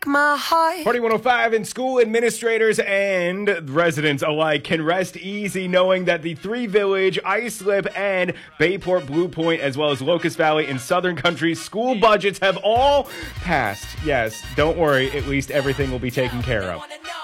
my heart. Party 105 and school administrators and residents alike can rest easy knowing that the Three Village, Islip, and Bayport Blue Point, as well as Locust Valley and Southern Country school budgets have all passed. Yes, don't worry, at least everything will be taken care of.